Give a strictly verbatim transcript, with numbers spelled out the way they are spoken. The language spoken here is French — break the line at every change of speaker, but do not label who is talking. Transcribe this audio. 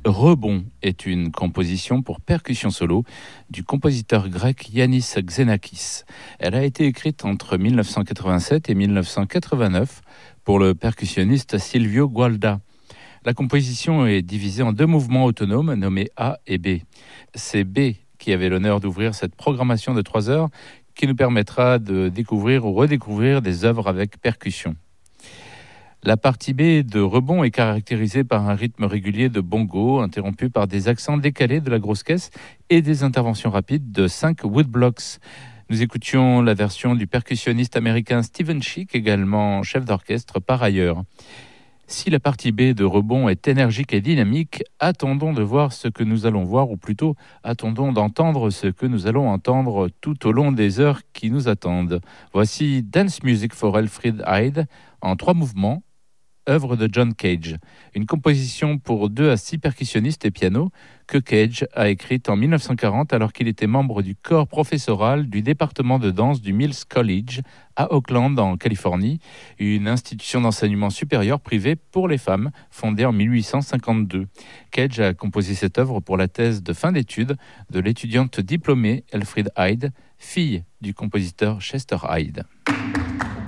Rebond est une composition pour percussion solo du compositeur grec Yannis Xenakis. Elle a été écrite entre dix-neuf cent quatre-vingt-sept et dix-neuf cent quatre-vingt-neuf pour le percussionniste Silvio Gualda. La composition est divisée en deux mouvements autonomes nommés A et B. C'est B qui avait l'honneur d'ouvrir cette programmation de trois heures qui nous permettra de découvrir ou redécouvrir des œuvres avec percussion. La partie B de Rebond est caractérisée par un rythme régulier de bongo, interrompu par des accents décalés de la grosse caisse et des interventions rapides de cinq woodblocks. Nous écoutions la version du percussionniste américain Steven Chick, également chef d'orchestre par ailleurs. Si la partie B de Rebond est énergique et dynamique, attendons de voir ce que nous allons voir, ou plutôt attendons d'entendre ce que nous allons entendre tout au long des heures qui nous attendent. Voici Dance Music for Elfriede Hyde en trois mouvements, œuvre de John Cage, une composition pour deux à six percussionnistes et piano que Cage a écrite en dix-neuf cent quarante alors qu'il était membre du corps professoral du département de danse du Mills College à Oakland en Californie, une institution d'enseignement supérieur privé pour les femmes fondée en dix-huit cent cinquante-deux. Cage a composé cette œuvre pour la thèse de fin d'études de l'étudiante diplômée Elfriede Hyde, fille du compositeur Chester Hyde.